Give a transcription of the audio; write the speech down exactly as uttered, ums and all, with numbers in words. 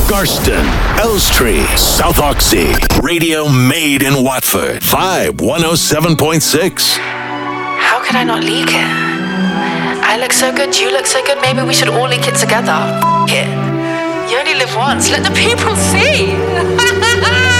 Garston, Elstree, South Oxy. Radio made in Watford. Vibe one oh seven point six. How could I not leak it? I look so good, you look so good, maybe we should all leak it together. F- it. You only live once, let the people see.